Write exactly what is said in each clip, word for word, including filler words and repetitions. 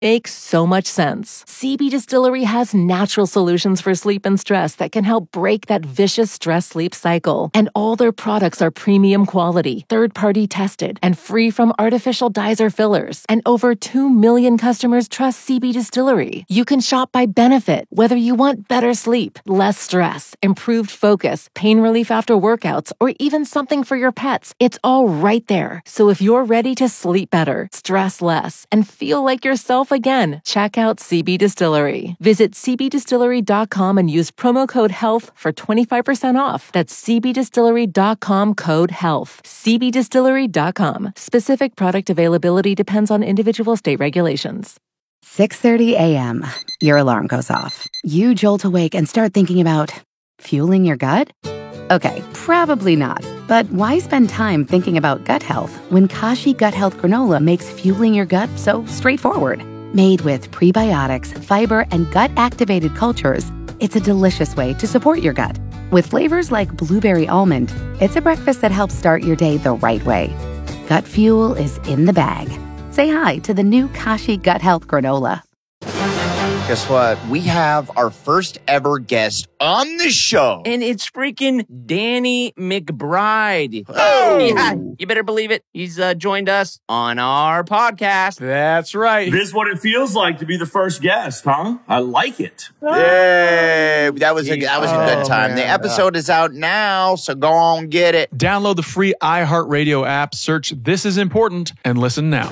Makes so much sense. C B Distillery has natural solutions for sleep and stress that can help break that vicious stress-sleep cycle. And all their products are premium quality, third-party tested, and free from artificial dyes or fillers. And over two million customers trust C B Distillery. You can shop by benefit, whether you want better sleep, less stress, improved focus, pain relief after workouts, or even something for your pets. It's all right there. So if you're ready to sleep better, stress less, and feel like yourself again, check out C B Distillery. Visit c b distillery dot com and use promo code HEALTH for twenty-five percent off. That's c b distillery dot com code HEALTH. c b distillery dot com. Specific product availability depends on individual state regulations. six thirty a.m. Your alarm goes off. You jolt awake and start thinking about fueling your gut? Okay, probably not. But why spend time thinking about gut health when Kashi Gut Health Granola makes fueling your gut so straightforward? Made with prebiotics, fiber, and gut-activated cultures, it's a delicious way to support your gut. With flavors like blueberry almond, it's a breakfast that helps start your day the right way. Gut fuel is in the bag. Say hi to the new Kashi Gut Health Granola. Guess what? We have our first ever guest on the show. And it's freaking Danny McBride. Oh! Yeah, you better believe it. He's uh, joined us on our podcast. That's right. This is what it feels like to be the first guest, huh? I like it. Yay! That was a, that was a good Oh, time. man. The episode is out now, so go on get it. Download the free iHeartRadio app, search This Is Important, and listen now.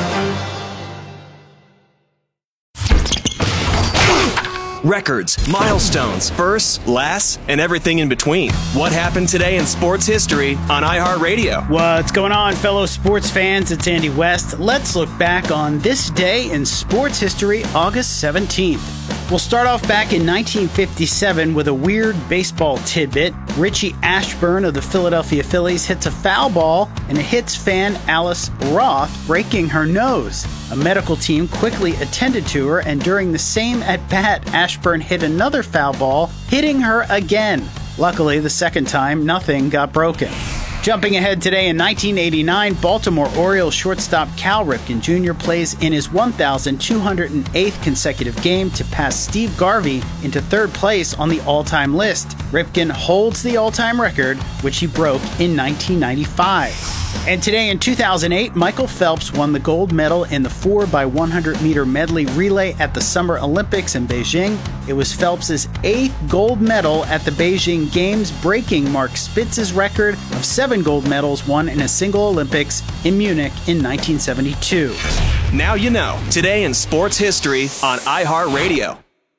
Records, milestones, firsts, lasts, and everything in between. What happened today in sports history on iHeartRadio? What's going on, fellow sports fans? It's Andy West. Let's look back on this day in sports history, August seventeenth. We'll start off back in nineteen fifty-seven with a weird baseball tidbit. Richie Ashburn of the Philadelphia Phillies hits a foul ball and it hits fan Alice Roth, breaking her nose. A medical team quickly attended to her, and during the same at-bat, Ashburn hit another foul ball, hitting her again. Luckily, the second time, nothing got broken. Jumping ahead today in nineteen eighty-nine, Baltimore Orioles shortstop Cal Ripken Junior plays in his one thousand two hundred eighth consecutive game to pass Steve Garvey into third place on the all-time list. Ripken holds the all-time record, which he broke in nineteen ninety-five. And today in two thousand eight, Michael Phelps won the gold medal in the four by one hundred meter medley relay at the Summer Olympics in Beijing. It was Phelps' eighth gold medal at the Beijing Games, breaking Mark Spitz's record of seven gold medals won in a single Olympics in Munich in nineteen seventy-two. Now you know. Today in sports history on iHeartRadio.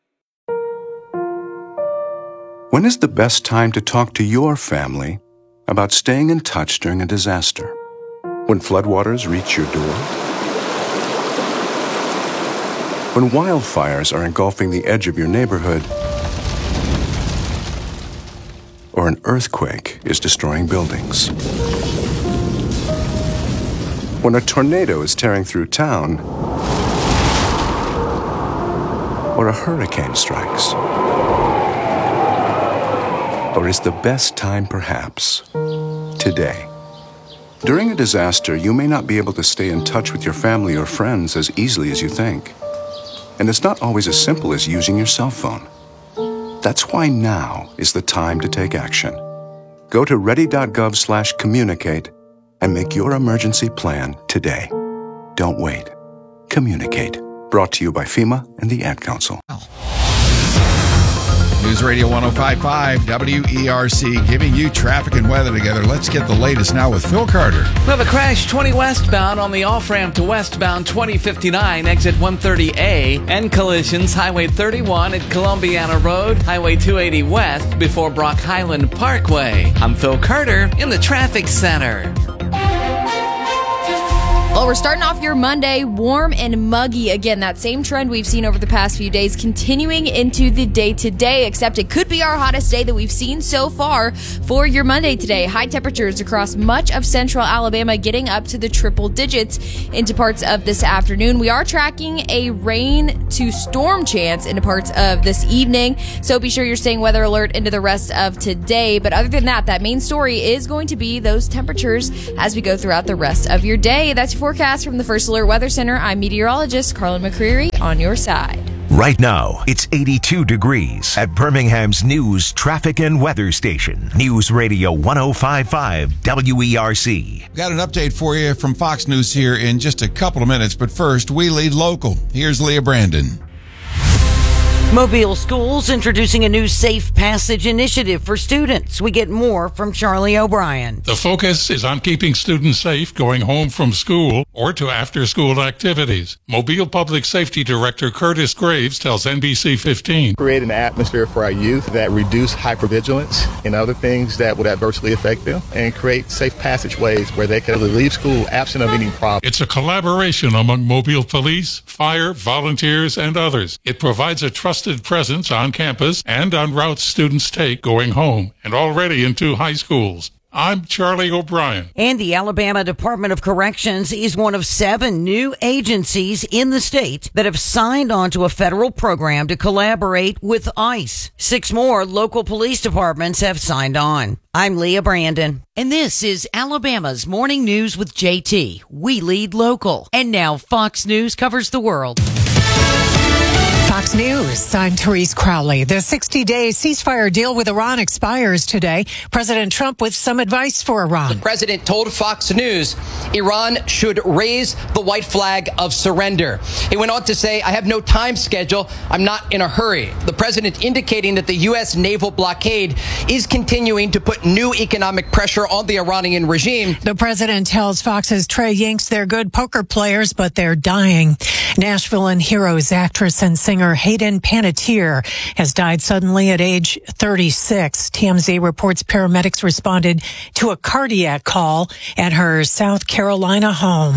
When is the best time to talk to your family about staying in touch during a disaster? When floodwaters reach your door? When wildfires are engulfing the edge of your neighborhood? Or an earthquake is destroying buildings? When a tornado is tearing through town? Or a hurricane strikes? Or is the best time perhaps today? During a disaster, you may not be able to stay in touch with your family or friends as easily as you think. And it's not always as simple as using your cell phone. That's why now is the time to take action. Go to ready.gov slash communicate and make your emergency plan today. Don't wait. Communicate. Brought to you by FEMA and the Ad Council. News Radio one oh five point five W E R C, giving you traffic and weather together. Let's get the latest now with Phil Carter. We have a crash twenty westbound on the off-ramp to westbound twenty fifty-nine, exit one thirty A, and collisions Highway thirty-one at Columbiana Road, Highway two eighty west before Brock Highland Parkway. I'm Phil Carter in the Traffic Center. Well, we're starting off your Monday warm and muggy. Again, that same trend we've seen over the past few days continuing into the day today, except it could be our hottest day that we've seen so far for your Monday today. High temperatures across much of central Alabama getting up to the triple digits into parts of this afternoon. We are tracking a rain to storm chance into parts of this evening, so be sure you're staying weather alert into the rest of today. But other than that, that main story is going to be those temperatures as we go throughout the rest of your day. That's your forecast from the First Alert Weather Center. I'm meteorologist Carlin McCreary on your side. Right now, it's eighty-two degrees at Birmingham's news, traffic, and weather station. News Radio one oh five point five W E R C. Got an update for you from Fox News here in just a couple of minutes, but first, we lead local. Here's Leah Brandon. Mobile Schools introducing a new Safe Passage initiative for students. We get more from Charlie O'Brien. The focus is on keeping students safe going home from school or to after-school activities. Mobile Public Safety Director Curtis Graves tells N B C fifteen. Create an atmosphere for our youth that reduce hypervigilance and other things that would adversely affect them, and create safe passageways where they can leave school absent of any problem. It's a collaboration among Mobile Police, fire, volunteers, and others. It provides a trusted presence on campus and on routes students take going home and already into high schools. I'm Charlie O'Brien. And the Alabama Department of Corrections is one of seven new agencies in the state that have signed on to a federal program to collaborate with ICE. Six more local police departments have signed on. I'm Leah Brandon, and this is Alabama's Morning News with J T. We lead local. And now Fox News covers the world. Fox News, I'm Therese Crowley. The sixty-day ceasefire deal with Iran expires today. President Trump with some advice for Iran. The president told Fox News Iran should raise the white flag of surrender. He went on to say, I have no time schedule. I'm not in a hurry. The president indicating that the U S naval blockade is continuing to put new economic pressure on the Iranian regime. The president tells Fox's Trey Yanks they're good poker players, but they're dying. Nashville and Heroes actress and singer Hayden Panettiere has died suddenly at age thirty-six. T M Z reports paramedics responded to a cardiac call at her South Carolina home.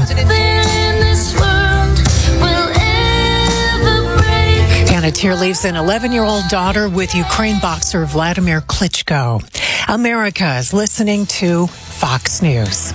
Panettiere leaves an eleven-year-old daughter with Ukraine boxer Vladimir Klitschko. America is listening to Fox News.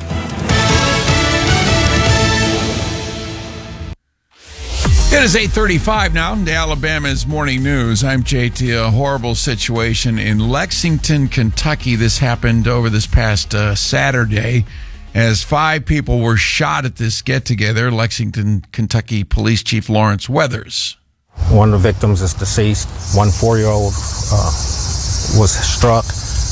It is eight thirty-five now. Alabama's Morning News. I'm J T. A horrible situation in Lexington, Kentucky. This happened over this past uh, Saturday as five people were shot at this get-together. Lexington, Kentucky Police Chief Lawrence Weathers. One of the victims is deceased. One four-year-old uh, was struck.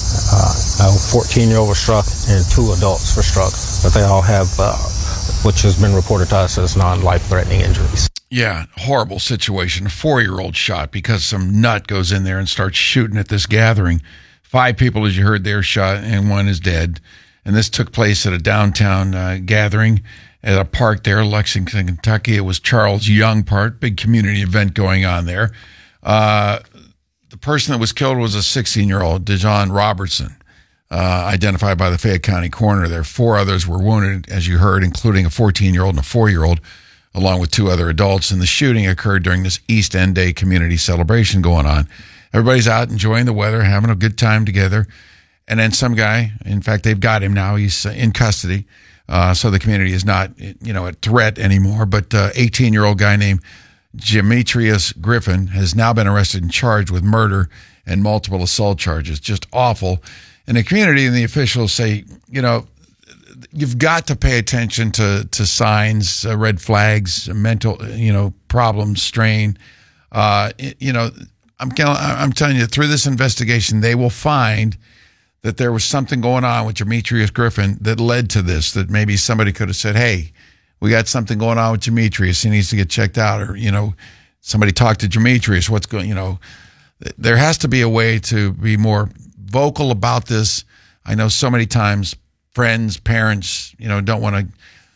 Uh, a fourteen-year-old was struck, and two adults were struck. But they all have, uh, which has been reported to us as non-life-threatening injuries. Yeah, horrible situation. A four-year-old shot because some nut goes in there and starts shooting at this gathering. Five people, as you heard, there shot, and one is dead. And this took place at a downtown uh, gathering at a park there, Lexington, Kentucky. It was Charles Young Park, big community event going on there. Uh, the person that was killed was a sixteen-year-old, Dejon Robertson, uh, identified by the Fayette County coroner there. Four others were wounded, as you heard, including a fourteen-year-old and a four-year-old, along with two other adults. And the shooting occurred during this East End Day community celebration going on. Everybody's out enjoying the weather, having a good time together. And then some guy, in fact, they've got him now. He's in custody. Uh, so the community is not, you know, a threat anymore. But uh, eighteen-year-old guy named Demetrius Griffin has now been arrested and charged with murder and multiple assault charges. Just awful. And the community and the officials say, you know, you've got to pay attention to to signs, uh, red flags, mental, you know, problems, strain. Uh, you know, I'm I'm telling you, through this investigation, they will find that there was something going on with Demetrius Griffin that led to this. That maybe somebody could have said, "Hey, we got something going on with Demetrius. He needs to get checked out," or you know, somebody talked to Demetrius. What's going? You know, there has to be a way to be more vocal about this. I know so many times. Friends, parents, you know, don't want to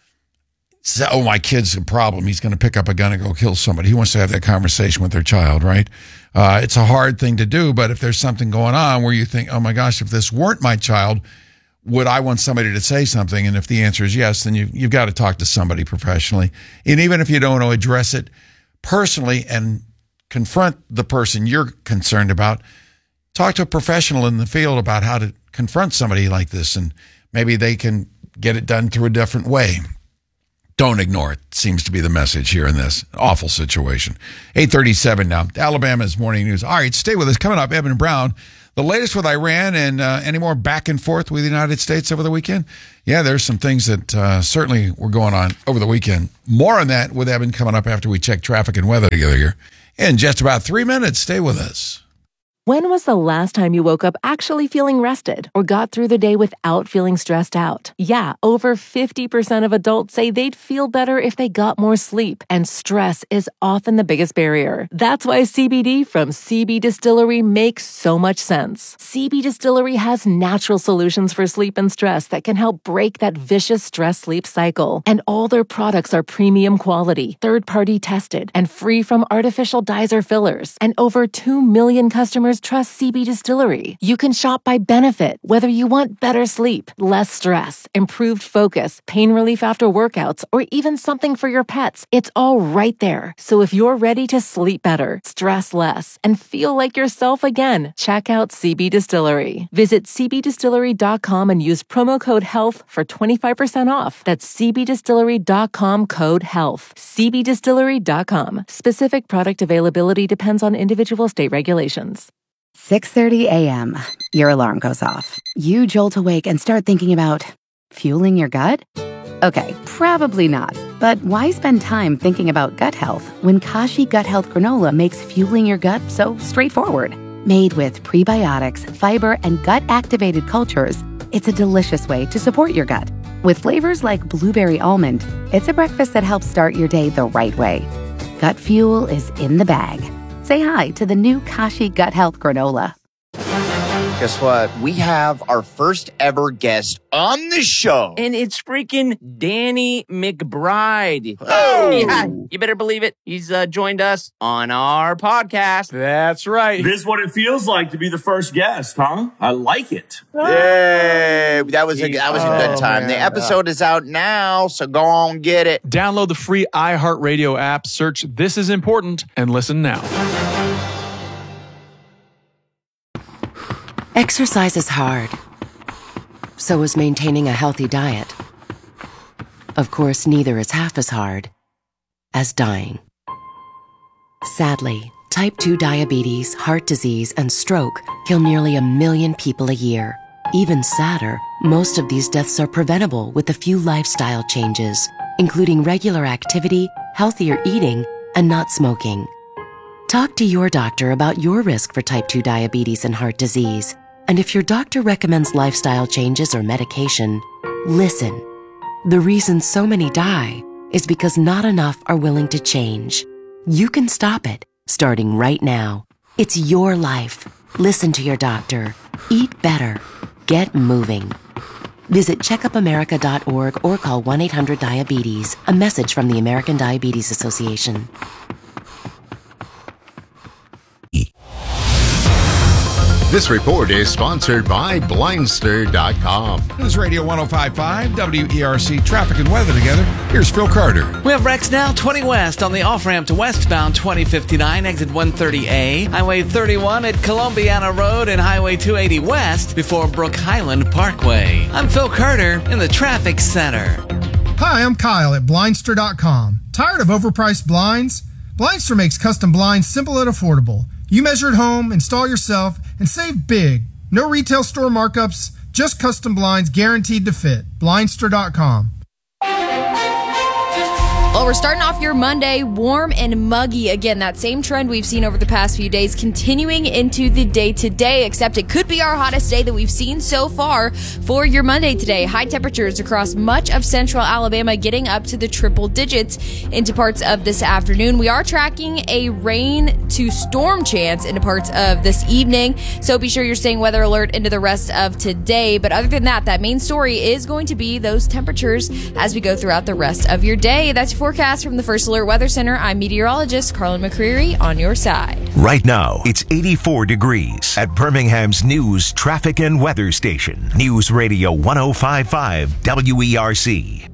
say, oh, my kid's a problem. He's going to pick up a gun and go kill somebody. He wants to have that conversation with their child, right? Uh, it's a hard thing to do, but if there's something going on where you think, oh, my gosh, if this weren't my child, would I want somebody to say something? And if the answer is yes, then you, you've got to talk to somebody professionally. And even if you don't want to address it personally and confront the person you're concerned about, talk to a professional in the field about how to confront somebody like this, and maybe they can get it done through a different way. Don't ignore it, seems to be the message here in this awful situation. eight thirty-seven now. Alabama's Morning News. All right, stay with us. Coming up, Evan Brown, The latest with Iran and uh, any more back and forth with the United States over the weekend? Yeah, there's some things that uh, certainly were going on over the weekend. More on that with Evan coming up after we check traffic and weather together here in just about three minutes. Stay with us. When was the last time you woke up actually feeling rested or got through the day without feeling stressed out? Yeah, over fifty percent of adults say they'd feel better if they got more sleep, and stress is often the biggest barrier. That's why C B D from C B Distillery makes so much sense. C B Distillery has natural solutions for sleep and stress that can help break that vicious stress-sleep cycle. And all their products are premium quality, third-party tested, and free from artificial dyes or fillers. And over two million customers trust C B Distillery. You can shop by benefit, whether you want better sleep, less stress, improved focus, pain relief after workouts, or even something for your pets. It's all right there. So if you're ready to sleep better, stress less, and feel like yourself again, check out C B Distillery. Visit c b distillery dot com and use promo code HEALTH for twenty-five percent off. That's c b distillery dot com code HEALTH. c b distillery dot com. Specific product availability depends on individual state regulations. six thirty a.m. Your alarm goes off. You jolt awake and start thinking about fueling your gut? Okay, probably not. But why spend time thinking about gut health when Kashi Gut Health Granola makes fueling your gut so straightforward? Made with prebiotics, fiber, and gut-activated cultures, it's a delicious way to support your gut. With flavors like blueberry almond, it's a breakfast that helps start your day the right way. Gut fuel is in the bag. Say hi to the new Kashi Gut Health Granola. Guess what? We have our first ever guest on the show. And it's freaking Danny McBride. Oh! Yeah, you better believe it. He's uh, joined us on our podcast. That's right. This is what it feels like to be the first guest, huh? I like it. Yay! That was a, that was a good Oh, time. man. The episode is out now, so go on get it. Download the free iHeartRadio app, search This Is Important, and listen now. Exercise is hard. So is maintaining a healthy diet. Of course, neither is half as hard as dying. Sadly, type two diabetes, heart disease, and stroke kill nearly a million people a year. Even sadder, most of these deaths are preventable with a few lifestyle changes, including regular activity, healthier eating, and not smoking. Talk to your doctor about your risk for type two diabetes and heart disease. And if your doctor recommends lifestyle changes or medication, listen. The reason so many die is because not enough are willing to change. You can stop it, starting right now. It's your life. Listen to your doctor. Eat better. Get moving. Visit checkup america dot org or call one eight hundred diabetes. A message from the American Diabetes Association. This report is sponsored by Blindster dot com. News Radio one oh five point five, W E R C, traffic and weather together. Here's Phil Carter. We have wrecks now, twenty west on the off-ramp to westbound twenty fifty-nine, exit one thirty A, Highway thirty-one at Columbiana Road and Highway two eighty west before Brook Highland Parkway. I'm Phil Carter in the traffic center. Hi, I'm Kyle at Blindster dot com. Tired of overpriced blinds? Blindster makes custom blinds simple and affordable. You measure at home, install yourself, and save big. No retail store markups, just custom blinds guaranteed to fit. Blindster dot com. Well, we're starting off your Monday warm and muggy. Again, that same trend we've seen over the past few days continuing into the day today, except it could be our hottest day that we've seen so far for your Monday today. High temperatures across much of central Alabama getting up to the triple digits into parts of this afternoon. We are tracking a rain to storm chance into parts of this evening, so be sure you're staying weather alert into the rest of today. But other than that, that main story is going to be those temperatures as we go throughout the rest of your day. That's your forecast from the First Alert Weather Center. I'm meteorologist Carlin McCreary on your side. Right now, it's eighty-four degrees at Birmingham's news, traffic, and weather station. News Radio one oh five point five W E R C.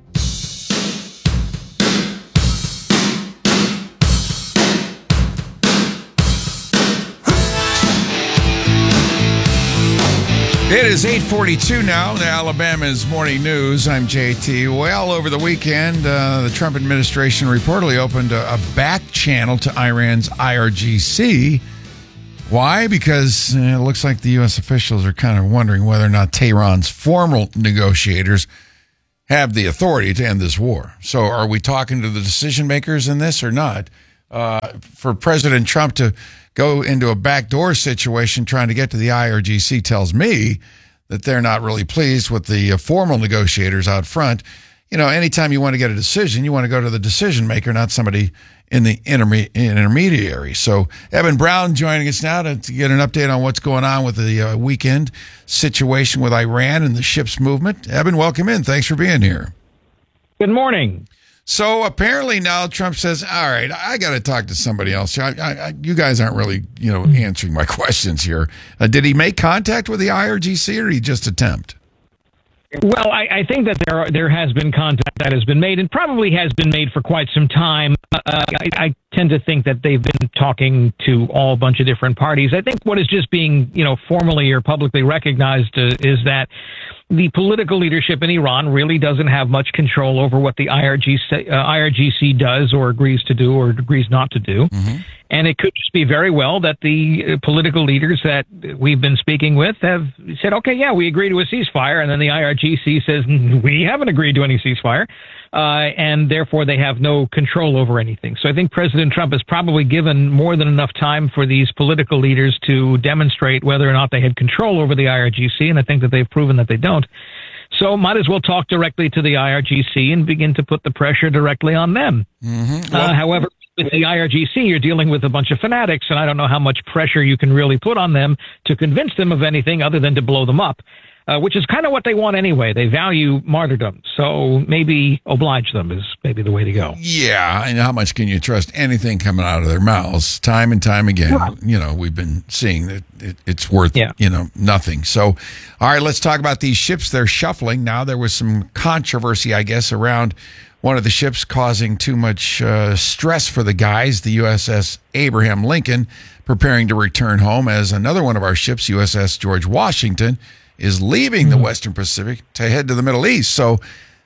It is eight forty-two now, the Alabama's Morning News. I'm J T. Well, over the weekend, uh, the Trump administration reportedly opened a, a back channel to Iran's I R G C Why? Because uh, it looks like the U S officials are kind of wondering whether or not Tehran's formal negotiators have the authority to end this war. So are we talking to the decision makers in this or not? Uh, for President Trump to go into a backdoor situation trying to get to the I R G C tells me that they're not really pleased with the uh, formal negotiators out front. You know, anytime you want to get a decision, you want to go to the decision maker, not somebody in the interme- intermediary. So Evan Brown joining us now to, to get an update on what's going on with the uh, weekend situation with Iran and the ships movement. Evan, welcome in. Thanks for being here. Good morning. So apparently now Trump says, all right, I got to talk to somebody else. I, I, you guys aren't really, you know, answering my questions here. Uh, did he make contact with the I R G C or did he just attempt? Well, I, I think that there are, there has been contact that has been made and probably has been made for quite some time. Uh, I, I tend to think that they've been talking to all a bunch of different parties. I think what is just being, you know, formally or publicly recognized uh, is that the political leadership in Iran really doesn't have much control over what the I R G C, uh, I R G C does or agrees to do or agrees not to do. Mm-hmm. And it could just be very well that the uh, political leaders that we've been speaking with have said, okay, yeah, we agree to a ceasefire. And then the I R G C says, we haven't agreed to any ceasefire. Uh, and therefore they have no control over anything. So I think President Trump has probably given more than enough time for these political leaders to demonstrate whether or not they had control over the I R G C. And I think that they've proven that they don't. So might as well talk directly to the I R G C and begin to put the pressure directly on them. Mm-hmm. Well, uh, however, with the I R G C, you're dealing with a bunch of fanatics, and I don't know how much pressure you can really put on them to convince them of anything other than to blow them up, uh, which is kind of what they want anyway. They value martyrdom, so maybe oblige them is maybe the way to go. Yeah, and how much can you trust anything coming out of their mouths? Time and time again, right. You know, we've been seeing that it, it's worth, yeah. you know, nothing. So, all right, let's talk about these ships. They're shuffling. Now, there was some controversy, I guess, around one of the ships causing too much uh, stress for the guys, the U S S Abraham Lincoln, preparing to return home, as another one of our ships, U S S George Washington, is leaving mm-hmm. the Western Pacific to head to the Middle East. So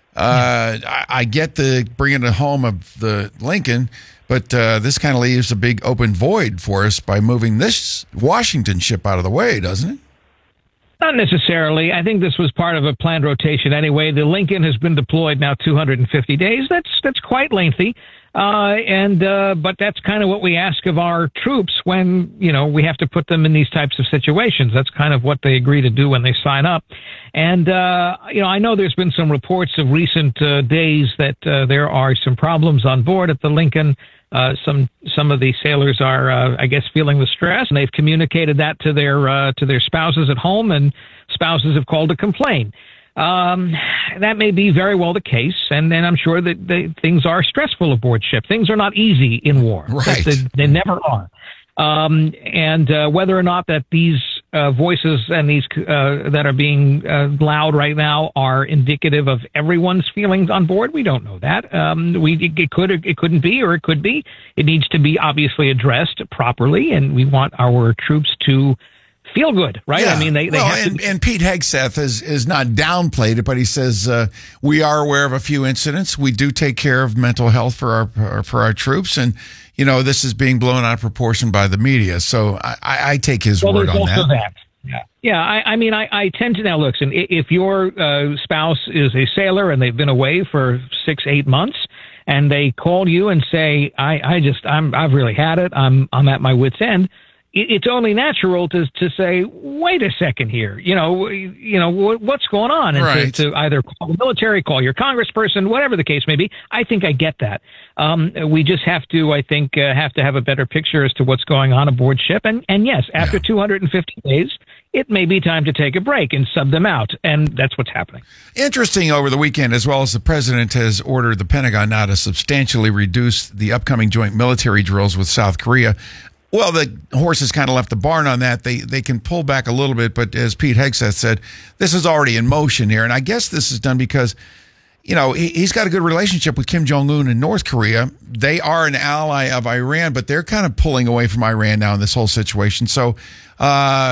uh, I, I get the bringing it home of the Lincoln, but uh, this kind of leaves a big open void for us by moving this Washington ship out of the way, doesn't it? Not necessarily. I think this was part of a planned rotation anyway. The Lincoln has been deployed now two hundred fifty days. That's that's quite lengthy. Uh, and uh, but that's kind of what we ask of our troops when, you know, we have to put them in these types of situations. That's kind of what they agree to do when they sign up. And, uh, you know, I know there's been some reports of recent uh, days that uh, there are some problems on board at the Lincoln. Uh, some some of the sailors are, uh, I guess, feeling the stress, and they've communicated that to their uh, to their spouses at home, and spouses have called to complain. Um, that may be very well the case, and then I'm sure that they, things are stressful aboard ship. Things are not easy in war. Right. They, they never are. Um, and uh, whether or not that these uh, voices and these uh, that are being uh, loud right now are indicative of everyone's feelings on board, we don't know that. Um, we it could it couldn't be, or it could be. It needs to be obviously addressed properly, and we want our troops to feel good, right? Yeah. I mean, they, they well, have and, to. And Pete Hegseth has is not downplayed it, but he says uh, we are aware of a few incidents. We do take care of mental health for our for our troops, and you know this is being blown out of proportion by the media. So I, I take his well, word there's on also that. that. Yeah, yeah. I, I mean, I, I tend to now listen. If your uh, spouse is a sailor and they've been away for six, eight months, and they call you and say, "I, I just, I'm, I've really had it. I'm, I'm at my wit's end." It's only natural to to say, wait a second here, you know, you know what's going on, and right. to, to either call the military, call your congressperson, whatever the case may be. I think I get that. Um, we just have to, I think, uh, have to have a better picture as to what's going on aboard ship. And and yes, after yeah. two hundred fifty days, it may be time to take a break and sub them out, and that's what's happening. Interesting, over the weekend, as well as the president has ordered the Pentagon now to substantially reduce the upcoming joint military drills with South Korea. Well, the horses kind of left the barn on that. They they can pull back a little bit, but as Pete Hegseth said, this is already in motion here. And I guess this is done because, you know, he, he's got a good relationship with Kim Jong-un in North Korea. They are an ally of Iran, but they're kind of pulling away from Iran now in this whole situation. So uh,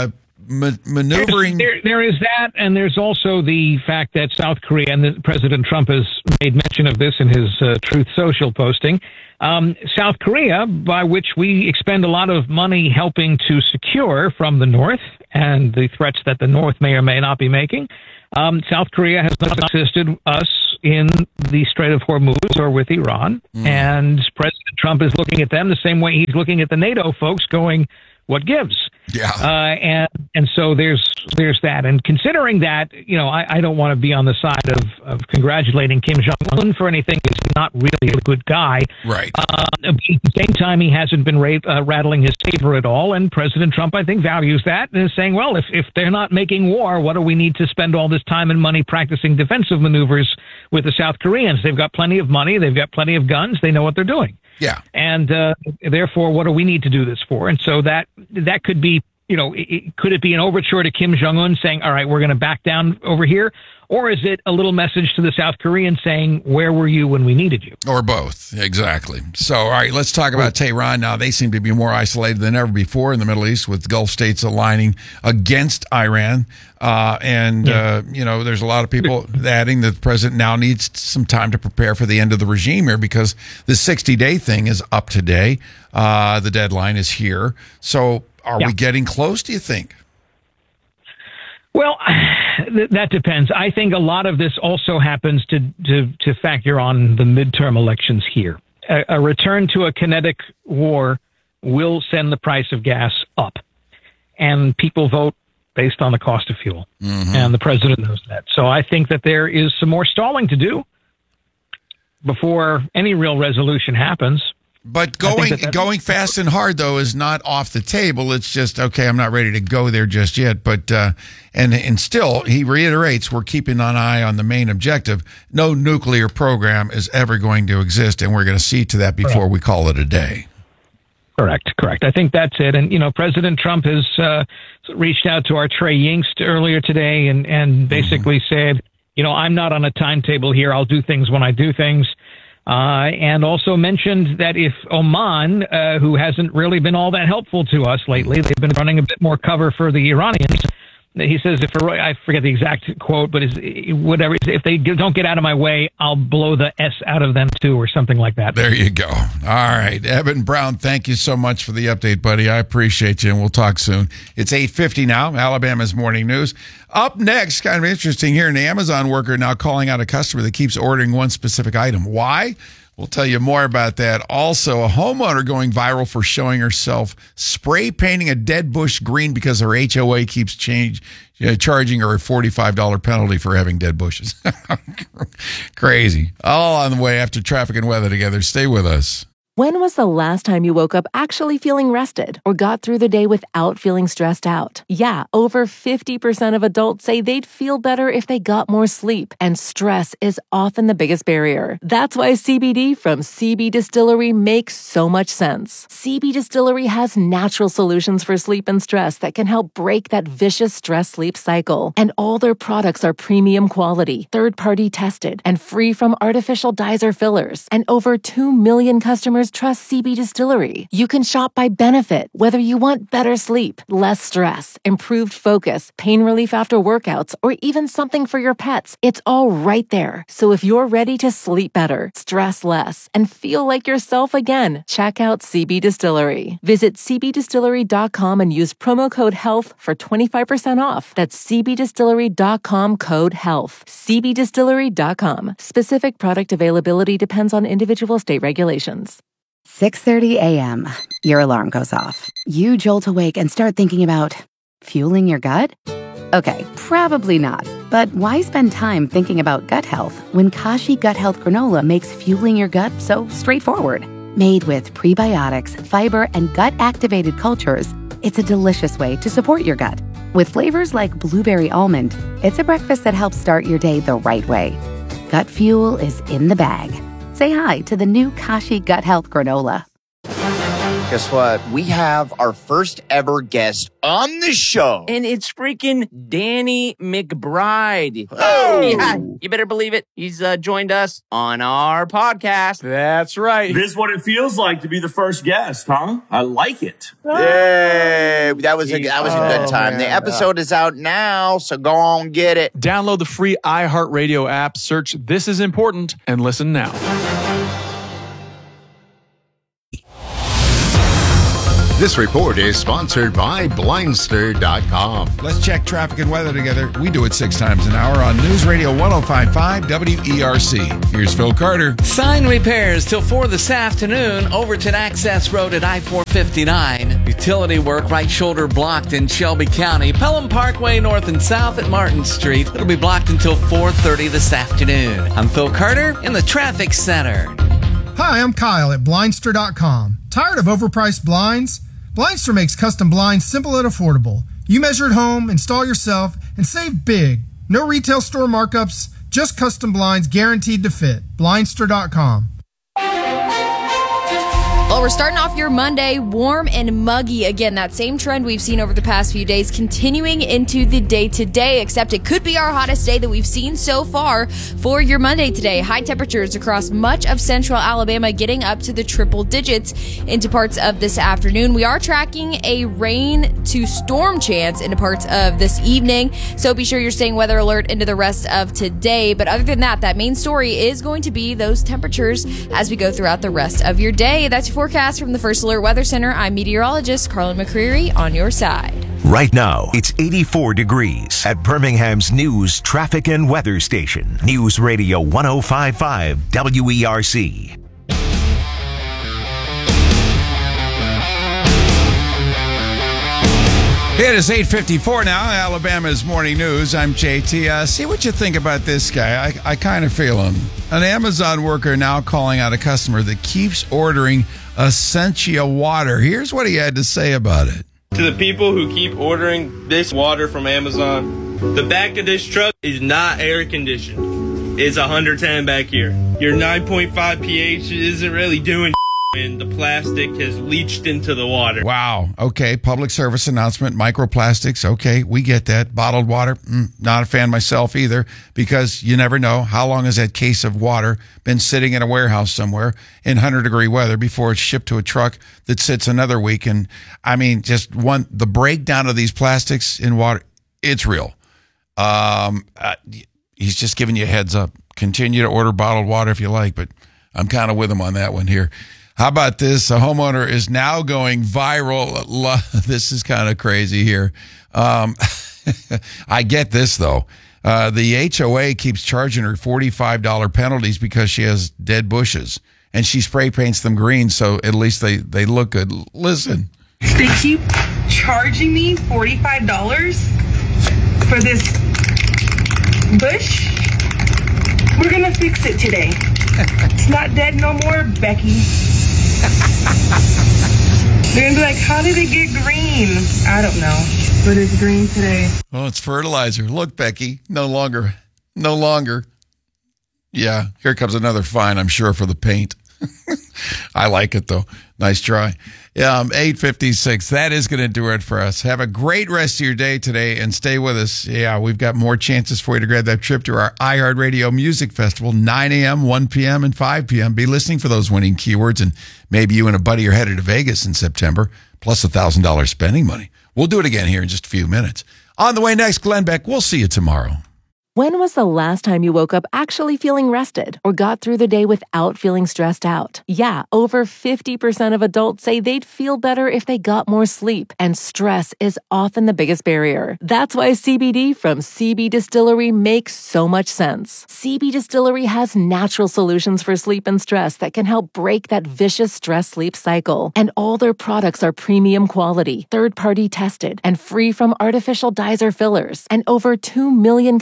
ma- maneuvering. There, there is that, and there's also the fact that South Korea, and the, President Trump has made mention of this in his uh, Truth Social posting, um, South Korea, by which we expend a lot of money helping to secure from the North and the threats that the North may or may not be making, um, South Korea has not assisted us in the Strait of Hormuz or with Iran, mm. and President Trump is looking at them the same way he's looking at the NATO folks going, what gives? Yeah. Uh, and and so there's there's that. And considering that, you know, I, I don't want to be on the side of, of congratulating Kim Jong-un for anything. He's not really a good guy. Right. Uh, but at the same time, he hasn't been ra- uh, rattling his saber at all. And President Trump, I think, values that and is saying, well, if, if they're not making war, what do we need to spend all this time and money practicing defensive maneuvers with the South Koreans? They've got plenty of money. They've got plenty of guns. They know what they're doing. Yeah. And uh, therefore, what do we need to do this for? And so that that could be, you know, it, it, could it be an overture to Kim Jong-un saying, all right, we're going to back down over here? Or is it a little message to the South Koreans saying, where were you when we needed you? Or both. Exactly. So, all right, let's talk about Tehran now. They seem to be more isolated than ever before in the Middle East, with Gulf states aligning against Iran. Uh, and, yeah. uh, you know, there's a lot of people adding that the president now needs some time to prepare for the end of the regime here, because the sixty-day thing is up today. Uh, the deadline is here. So are yeah. we getting close, do you think? Well, th- that depends. I think a lot of this also happens to, to, to factor on the midterm elections here. A, a return to a kinetic war will send the price of gas up, and people vote based on the cost of fuel. Mm-hmm. And the president knows that. So I think that there is some more stalling to do before any real resolution happens. But going that going fast and hard, though, is not off the table. It's just, okay, I'm not ready to go there just yet. But uh, and and still, he reiterates, we're keeping an eye on the main objective. No nuclear program is ever going to exist, and we're going to see to that before correct. we call it a day. Correct, correct. I think that's it. And, you know, President Trump has uh, reached out to our Trey Yingst earlier today and, and basically mm-hmm. said, you know, I'm not on a timetable here. I'll do things when I do things. Uh, and also mentioned that if Oman, uh, who hasn't really been all that helpful to us lately, they've been running a bit more cover for the Iranians. He says, if I forget the exact quote, but is whatever, if they don't get out of my way, I'll blow the S out of them too, or something like that. There you go. All right. Evan Brown, thank you so much for the update, buddy. I appreciate you, and we'll talk soon. It's eight fifty now, Alabama's Morning News. Up next, kind of interesting here, an Amazon worker now calling out a customer that keeps ordering one specific item. Why? We'll tell you more about that. Also, a homeowner going viral for showing herself spray painting a dead bush green because her H O A keeps change, uh, charging her a forty-five dollars penalty for having dead bushes. Crazy. All on the way after traffic and weather together. Stay with us. When was the last time you woke up actually feeling rested or got through the day without feeling stressed out? Yeah, over fifty percent of adults say they'd feel better if they got more sleep, and stress is often the biggest barrier. That's why C B D from C B Distillery makes so much sense. C B Distillery has natural solutions for sleep and stress that can help break that vicious stress-sleep cycle. And all their products are premium quality, third-party tested, and free from artificial dyes or fillers. And over two million customers trust C B Distillery. You can shop by benefit, whether you want better sleep, less stress, improved focus, pain relief after workouts, or even something for your pets. It's all right there. So if you're ready to sleep better, stress less, and feel like yourself again, check out C B Distillery. Visit c b distillery dot com and use promo code HEALTH for twenty-five percent off. That's c b distillery dot com code HEALTH. c b distillery dot com. Specific product availability depends on individual state regulations. six thirty a.m. Your alarm goes off. You jolt awake and start thinking about fueling your gut? Okay, probably not. But why spend time thinking about gut health when Kashi Gut Health Granola makes fueling your gut so straightforward? Made with prebiotics, fiber, and gut-activated cultures, it's a delicious way to support your gut. With flavors like blueberry almond, it's a breakfast that helps start your day the right way. Gut fuel is in the bag. Say hi to the new Kashi Gut Health Granola. Guess what? We have our first ever guest on the show. And it's freaking Danny McBride. Oh! Yeah, you better believe it. He's uh, joined us on our podcast. That's right. This is what it feels like to be the first guest, huh? I like it. Yay! That was a, that was a good Oh, time. man. The episode is out now, so go on get it. Download the free iHeartRadio app, search This Is Important, and listen now. This report is sponsored by Blindster dot com. Let's check traffic and weather together. We do it six times an hour on News Radio one oh five point five W E R C. Here's Phil Carter. Sign repairs till four this afternoon. Overton Access Road at I four fifty-nine. Utility work right shoulder blocked in Shelby County. Pelham Parkway north and south at Martin Street. It'll be blocked until four thirty this afternoon. I'm Phil Carter in the traffic center. Hi, I'm Kyle at Blindster dot com. Tired of overpriced blinds? Blindster makes custom blinds simple and affordable. You measure at home, install yourself, and save big. No retail store markups, just custom blinds guaranteed to fit. Blindster dot com. Well, we're starting off your Monday warm and muggy. Again, that same trend we've seen over the past few days continuing into the day today, except it could be our hottest day that we've seen so far for your Monday today. High temperatures across much of central Alabama getting up to the triple digits into parts of this afternoon. We are tracking a rain to storm chance into parts of this evening, so be sure you're staying weather alert into the rest of today. But other than that, that main story is going to be those temperatures as we go throughout the rest of your day. That's your forecast from the First Alert Weather Center. I'm meteorologist Carlin McCreary on your side. Right now, it's eighty-four degrees at Birmingham's news, traffic, and weather station. News Radio one oh five point five W E R C. It is eight fifty-four now, Alabama's Morning News. I'm J T. Uh, see what you think about this guy. I, I kind of feel him. An Amazon worker now calling out a customer that keeps ordering Essentia water. Here's what he had to say about it. To the people who keep ordering this water from Amazon, the back of this truck is not air conditioned. It's one hundred ten back here. Your nine point five pH isn't really doing and the plastic has leached into the water. Wow. Okay. Public service announcement. Microplastics. Okay. We get that. Bottled water. Mm, not a fan myself either, because you never know how long has that case of water been sitting in a warehouse somewhere in one hundred degree weather before it's shipped to a truck that sits another week. And I mean, just one, the breakdown of these plastics in water, it's real. Um, uh, he's just giving you a heads up. Continue to order bottled water if you like, but I'm kind of with him on that one here. How about this? A homeowner is now going viral. This is kind of crazy here. Um, I get this, though. Uh, the H O A keeps charging her forty-five dollars penalties because she has dead bushes. And she spray paints them green, so at least they, they look good. Listen. They keep charging me forty-five dollars for this bush. We're going to fix it today. It's not dead no more, Becky. They're going to be like, how did it get green? I don't know, but it's green today. Oh, it's fertilizer. Look, Becky, no longer, no longer. Yeah, here comes another fine, I'm sure, for the paint. I like it, though. Nice try. Yeah, um, eight fifty-six. That is going to do it for us. Have a great rest of your day today and stay with us. Yeah, we've got more chances for you to grab that trip to our iHeartRadio Music Festival, nine a.m., one p.m., and five p.m. Be listening for those winning keywords, and maybe you and a buddy are headed to Vegas in September, plus one thousand dollars spending money. We'll do it again here in just a few minutes. On the way next, Glenn Beck. We'll see you tomorrow. When was the last time you woke up actually feeling rested or got through the day without feeling stressed out? Yeah, over fifty percent of adults say they'd feel better if they got more sleep, and stress is often the biggest barrier. That's why C B D from C B Distillery makes so much sense. C B Distillery has natural solutions for sleep and stress that can help break that vicious stress-sleep cycle. And all their products are premium quality, third-party tested, and free from artificial dyes or fillers. And over two million customers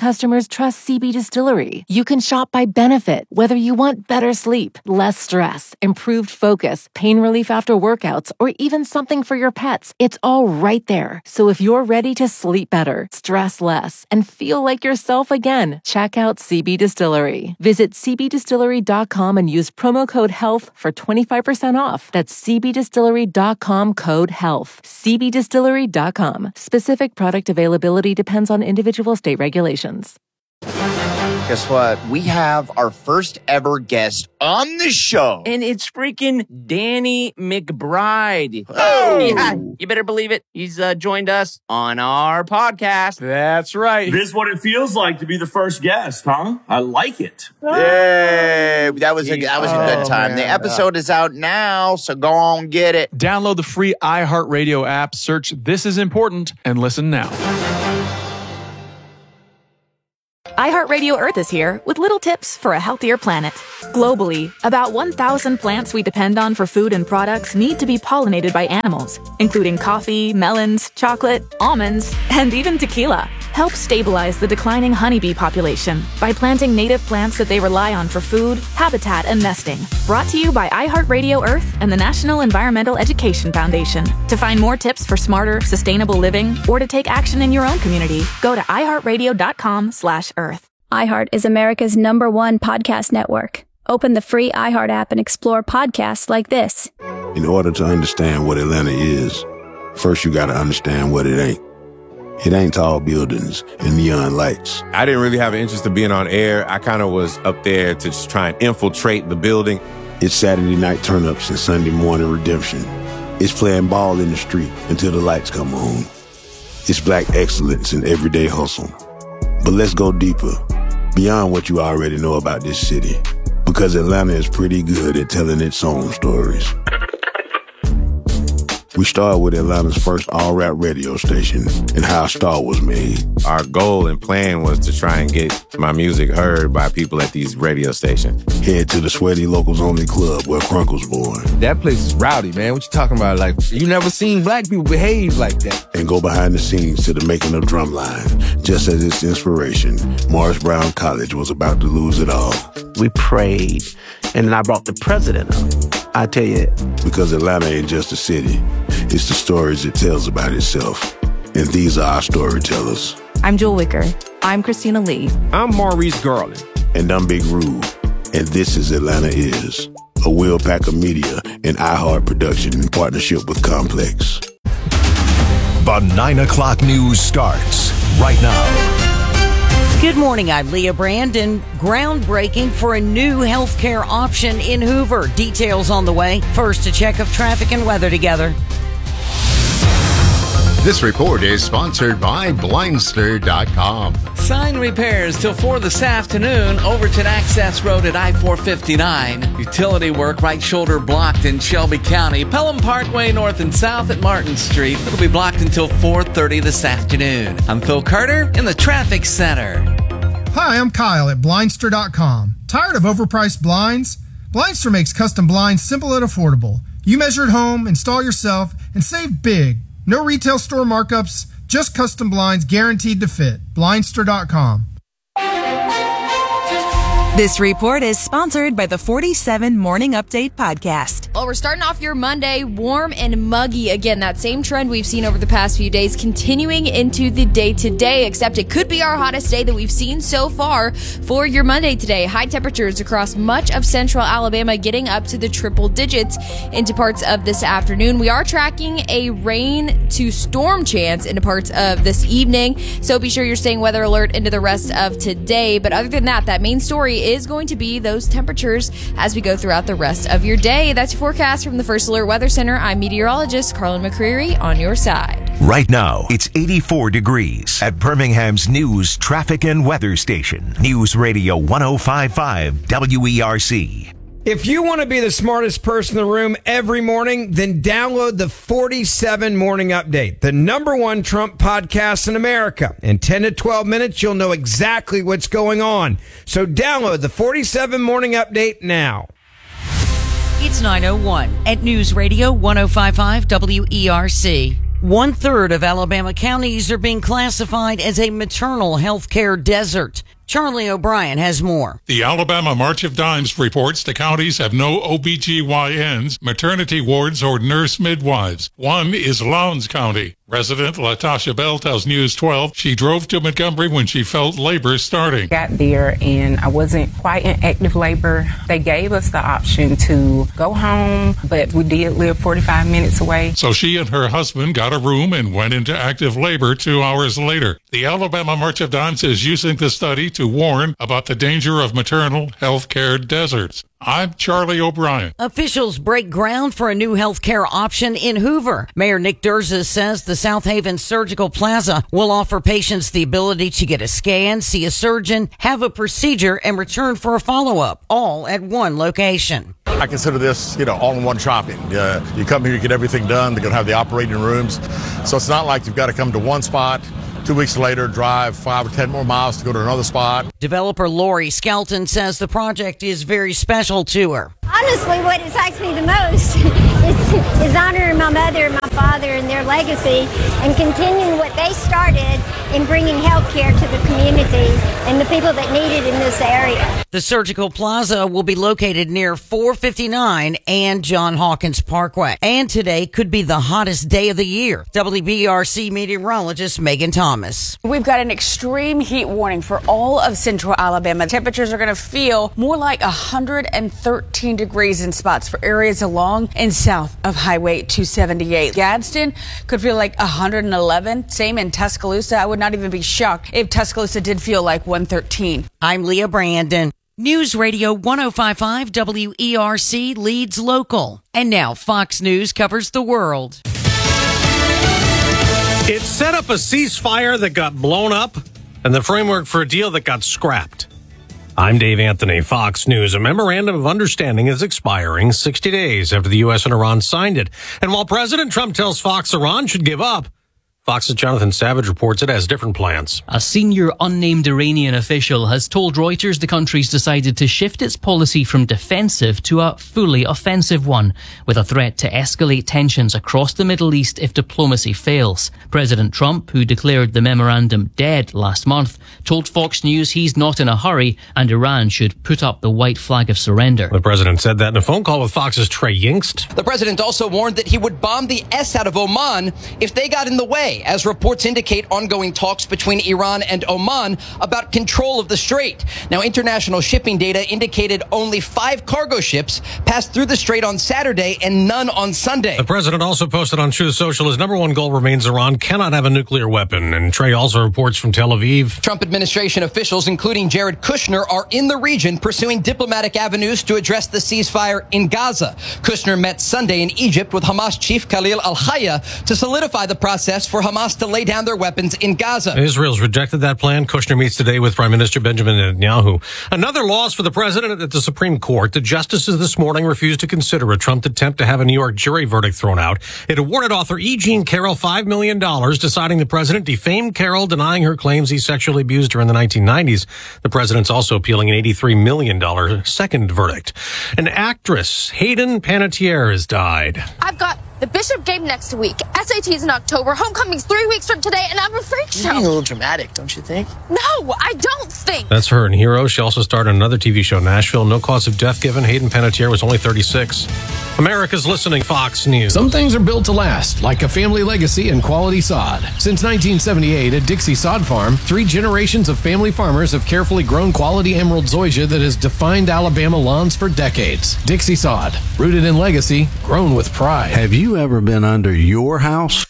customers trust C B Distillery. You can shop by benefit, whether you want better sleep, less stress, improved focus, pain relief after workouts, or even something for your pets. It's all right there. So if you're ready to sleep better, stress less, and feel like yourself again, check out C B Distillery. Visit c b distillery dot com and use promo code HEALTH for twenty-five percent off. That's c b distillery dot com code HEALTH. c b distillery dot com. Specific product availability depends on individual state regulations. Guess what? We have our first ever guest on the show. And it's freaking Danny McBride. Oh! Yeah, you better believe it. He's uh, joined us on our podcast. That's right. This is what it feels like to be the first guest, huh? I like it. Yay! That was a, that was a good Oh, time. man. The episode is out now, so go on get it. Download the free iHeartRadio app, search This Is Important, and listen now. iHeartRadio Earth is here with little tips for a healthier planet. Globally, about one thousand plants we depend on for food and products need to be pollinated by animals, including coffee, melons, chocolate, almonds, and even tequila. Help stabilize the declining honeybee population by planting native plants that they rely on for food, habitat, and nesting. Brought to you by iHeartRadio Earth and the National Environmental Education Foundation. To find more tips for smarter, sustainable living, or to take action in your own community, go to iHeartRadio.com slash Earth. iHeart is America's number one podcast network. Open the free iHeart app and explore podcasts like this. In order to understand what Atlanta is, first you got to understand what it ain't. It ain't tall buildings and neon lights. I didn't really have an interest in being on air. I kind of was up there to just try and infiltrate the building. It's Saturday night turn-ups and Sunday morning redemption. It's playing ball in the street until the lights come on. It's black excellence in everyday hustle. But let's go deeper, beyond what you already know about this city, because Atlanta is pretty good at telling its own stories. We started with Atlanta's first all-rap radio station and how a star was made. Our goal and plan was to try and get my music heard by people at these radio stations. Head to the Sweaty Locals Only Club where Crunk was born. That place is rowdy, man. What you talking about? Like, you never seen black people behave like that. And go behind the scenes to the making of Drumline. Just as its inspiration, Morris Brown College was about to lose it all. We prayed, and then I brought the president up. I tell you, because Atlanta ain't just a city. It's the stories it tells about itself. And these are our storytellers. I'm Jewel Wicker. I'm Christina Lee. I'm Maurice Garland. And I'm Big Rube. And this is Atlanta Is, a Will Packer Media and iHeart production in partnership with Complex. The nine o'clock news starts right now. Good morning, I'm Leah Brandon. Groundbreaking for a new healthcare option in Hoover. Details on the way. First, a check of traffic and weather together. This report is sponsored by Blindster dot com. Sign repairs till four this afternoon. Overton Access Road at I four fifty-nine. Utility work right shoulder blocked in Shelby County. Pelham Parkway north and south at Martin Street. It'll be blocked until four thirty this afternoon. I'm Phil Carter in the Traffic Center. Hi, I'm Kyle at Blindster dot com. Tired of overpriced blinds? Blindster makes custom blinds simple and affordable. You measure at home, install yourself, and save big. No retail store markups, just custom blinds guaranteed to fit. Blindster dot com. This report is sponsored by the forty-seven Morning Update podcast. Well, we're starting off your Monday warm and muggy. Again, that same trend we've seen over the past few days continuing into the day today, except it could be our hottest day that we've seen so far for your Monday today. High temperatures across much of central Alabama getting up to the triple digits into parts of this afternoon. We are tracking a rain to storm chance into parts of this evening, so be sure you're staying weather alert into the rest of today. But other than that, that main story is going to be those temperatures as we go throughout the rest of your day. That's your forecast from the First Alert Weather Center. I'm meteorologist Carlin McCreary on your side. Right now, it's eighty-four degrees at Birmingham's news, traffic, and weather station. News Radio one oh five point five W E R C. If you want to be the smartest person in the room every morning, then download the forty-seven Morning Update, the number one Trump podcast in America. In ten to twelve minutes, you'll know exactly what's going on. So download the forty-seven Morning Update now. It's nine oh one at News Radio one oh five point five W E R C. One third of Alabama counties are being classified as a maternal health care desert. Charlie O'Brien has more. The Alabama March of Dimes reports the counties have no O B G Y Ns, maternity wards, or nurse midwives. One is Lowndes County. Resident Latasha Bell tells News twelve she drove to Montgomery when she felt labor starting. Got there and I wasn't quite in active labor. They gave us the option to go home, but we did live forty-five minutes away. So she and her husband got a room and went into active labor two hours later. The Alabama March of Dimes is using the study to warn about the danger of maternal health care deserts. I'm Charlie O'Brien. Officials break ground for a new health care option in Hoover. Mayor Nick Durza says the South Haven Surgical Plaza will offer patients the ability to get a scan, see a surgeon, have a procedure, and return for a follow-up, all at one location. I consider this, you know, all-in-one shopping. Uh, you come here, you get everything done. They're going to have the operating rooms. So it's not like you've got to come to one spot, two weeks later, drive five or ten more miles to go to another spot. Developer Lori Skelton says the project is very special to her. Honestly, what excites me the most is, is honoring my mother and my father and their legacy and continuing what they started in bringing health care to the community and the people that need it in this area. The Surgical Plaza will be located near four fifty-nine and John Hawkins Parkway. And today could be the hottest day of the year. W B R C meteorologist Megan Thomas. We've got an extreme heat warning for all of central Alabama. Temperatures are going to feel more like one hundred thirteen degrees in spots for areas along and south of Highway two seventy-eight. Gadsden could feel like one hundred eleven. Same in Tuscaloosa. I would not even be shocked if Tuscaloosa did feel like one thirteen. I'm Leah Brandon. News Radio one oh five point five W E R C leads local. And now Fox News covers the world. It set up a ceasefire that got blown up and the framework for a deal that got scrapped. I'm Dave Anthony, Fox News. A memorandum of understanding is expiring sixty days after the U S and Iran signed it. And while President Trump tells Fox Iran should give up, Fox's Jonathan Savage reports it has different plans. A senior unnamed Iranian official has told Reuters the country's decided to shift its policy from defensive to a fully offensive one, with a threat to escalate tensions across the Middle East if diplomacy fails. President Trump, who declared the memorandum dead last month, told Fox News he's not in a hurry and Iran should put up the white flag of surrender. The president said that in a phone call with Fox's Trey Yingst. The president also warned that he would bomb the S out of Oman if they got in the way, as reports indicate ongoing talks between Iran and Oman about control of the strait. Now, international shipping data indicated only five cargo ships passed through the strait on Saturday and none on Sunday. The president also posted on Truth Social his number one goal remains Iran cannot have a nuclear weapon. And Trey also reports from Tel Aviv. Trump administration officials, including Jared Kushner, are in the region pursuing diplomatic avenues to address the ceasefire in Gaza. Kushner met Sunday in Egypt with Hamas chief Khalil al-Hayya to solidify the process for Hamas to lay down their weapons in Gaza. Israel's rejected that plan. Kushner meets today with Prime Minister Benjamin Netanyahu. Another loss for the president at the Supreme Court. The justices this morning refused to consider a Trump attempt to have a New York jury verdict thrown out. It awarded author E. Jean Carroll five million dollars, deciding the president defamed Carroll, denying her claims he sexually abused her in the nineteen nineties. The president's also appealing an eighty-three million dollars second verdict. An actress, Hayden Panettiere, has died. I've got the Bishop game next week, S A Ts in October, homecoming's three weeks from today, and I'm a freak show. You're being a little dramatic, don't you think? No, I don't think. That's her in Hero. She also starred in another T V show, Nashville. No cause of death given. Hayden Panettiere was only thirty-six. America's listening, Fox News. Some things are built to last, like a family legacy and quality sod. Since nineteen seventy-eight at Dixie Sod Farm, three generations of family farmers have carefully grown quality emerald zoysia that has defined Alabama lawns for decades. Dixie Sod, rooted in legacy, grown with pride. Have you ever been under your house?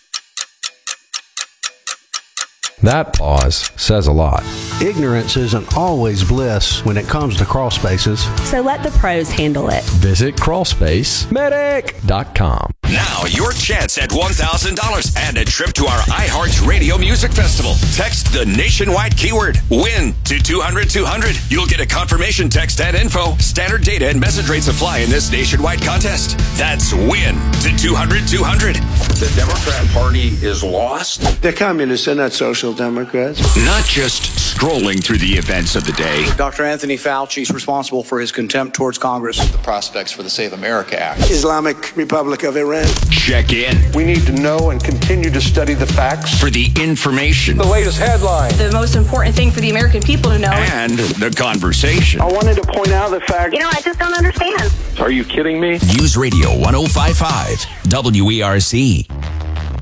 That pause says a lot. Ignorance isn't always bliss when it comes to crawl spaces. So let the pros handle it. Visit crawl space medic dot com. Now, your chance at one thousand dollars and a trip to our iHeartRadio Music Festival. Text the nationwide keyword WIN to two hundred two hundred. You'll get a confirmation text and info. Standard data and message rates apply in this nationwide contest. That's WIN to two hundred two hundred. The Democrat Party is lost. They're communists, they're not social democrats. Not just strolling through the events of the day. Doctor Anthony Fauci is responsible for his contempt towards Congress. The prospects for the Save America Act. Islamic Republic of Iran. friend. Check in. We need to know and continue to study the facts. For the information. The latest headline. The most important thing for the American people to know. And the conversation. I wanted to point out the fact. You know, I just don't understand. Are you kidding me? News Radio one oh five point five, W E R C.